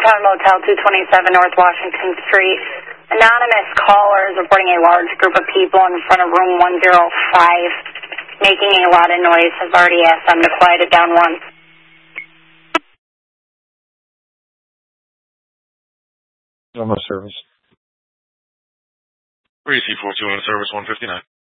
Downtown Motel 227 North Washington Street. Anonymous caller is reporting a large group of people in front of room 105 making a lot of noise. Has already asked them to quiet it down once. On the service. 3C42 on service 159.